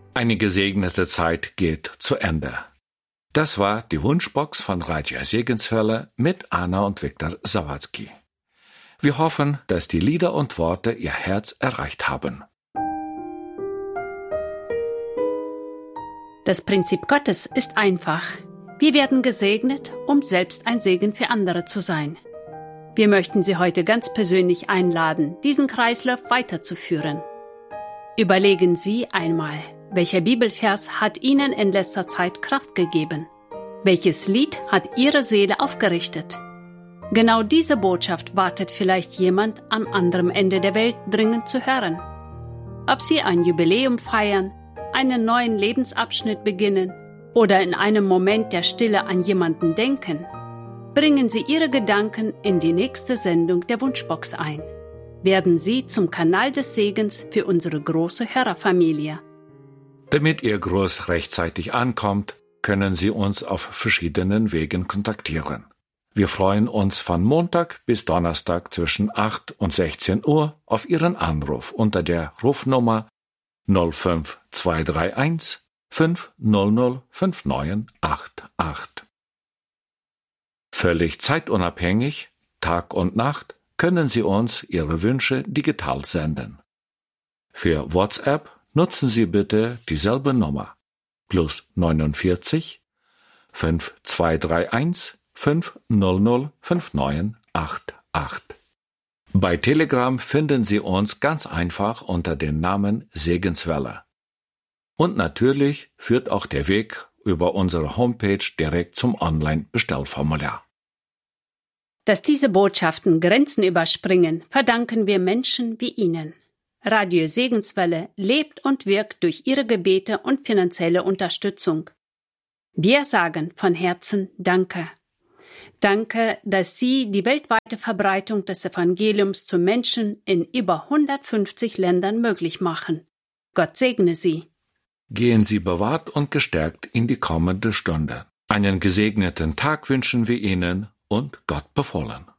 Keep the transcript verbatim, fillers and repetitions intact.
Eine gesegnete Zeit geht zu Ende. Das war die Wunschbox von Radio Segenswelle mit Anna und Viktor Sawatzki. Wir hoffen, dass die Lieder und Worte Ihr Herz erreicht haben. Das Prinzip Gottes ist einfach. Wir werden gesegnet, um selbst ein Segen für andere zu sein. Wir möchten Sie heute ganz persönlich einladen, diesen Kreislauf weiterzuführen. Überlegen Sie einmal, welcher Bibelvers hat Ihnen in letzter Zeit Kraft gegeben? Welches Lied hat Ihre Seele aufgerichtet? Genau diese Botschaft wartet vielleicht jemand am anderen Ende der Welt dringend zu hören. Ob Sie ein Jubiläum feiern, einen neuen Lebensabschnitt beginnen oder in einem Moment der Stille an jemanden denken, bringen Sie Ihre Gedanken in die nächste Sendung der Wunschbox ein. Werden Sie zum Kanal des Segens für unsere große Hörerfamilie. Damit Ihr Gruß rechtzeitig ankommt, können Sie uns auf verschiedenen Wegen kontaktieren. Wir freuen uns von Montag bis Donnerstag zwischen acht und sechzehn Uhr auf Ihren Anruf unter der Rufnummer null fünf zwei drei eins fünf null null fünf neun acht acht. Völlig zeitunabhängig, Tag und Nacht, können Sie uns Ihre Wünsche digital senden. Für WhatsApp nutzen Sie bitte dieselbe Nummer plus neunundvierzig fünf zwei drei eins fünf null null fünf neun acht acht. Bei Telegram finden Sie uns ganz einfach unter dem Namen Segenswelle. Und natürlich führt auch der Weg über unsere Homepage direkt zum Online-Bestellformular. Dass diese Botschaften Grenzen überspringen, verdanken wir Menschen wie Ihnen. Radio Segenswelle lebt und wirkt durch Ihre Gebete und finanzielle Unterstützung. Wir sagen von Herzen Danke. Danke, dass Sie die weltweite Verbreitung des Evangeliums zu Menschen in über hundertfünfzig Ländern möglich machen. Gott segne Sie. Gehen Sie bewahrt und gestärkt in die kommende Stunde. Einen gesegneten Tag wünschen wir Ihnen und Gott befohlen.